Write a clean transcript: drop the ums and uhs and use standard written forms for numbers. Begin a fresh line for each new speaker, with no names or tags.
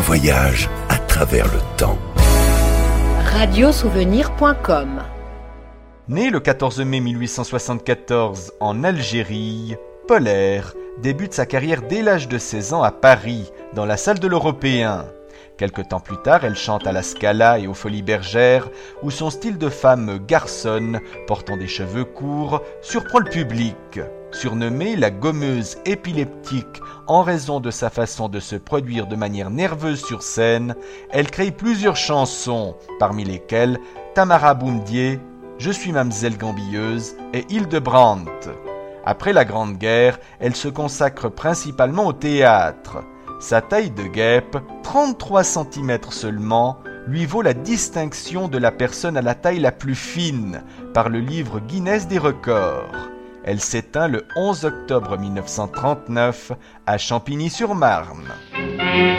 voyage à travers le temps.
Radiosouvenir.com.
Né le 14 mai 1874 en Algérie, Polaire débute sa carrière dès l'âge de 16 ans à Paris, dans la salle de l'Européen. Quelque temps plus tard, elle chante à la Scala et aux Folies Bergères, où son style de femme garçonne, portant des cheveux courts, surprend le public. Surnommée la gommeuse épileptique en raison de sa façon de se produire de manière nerveuse sur scène, elle crée plusieurs chansons, parmi lesquelles Tamara Boumdier, Je suis Mamselle Gambilleuse et Hildebrandt. Après la Grande Guerre, elle se consacre principalement au théâtre. Sa taille de guêpe, 33 cm seulement, lui vaut la distinction de la personne à la taille la plus fine par le livre Guinness des records. Elle s'éteint le 11 octobre 1939 à Champigny-sur-Marne.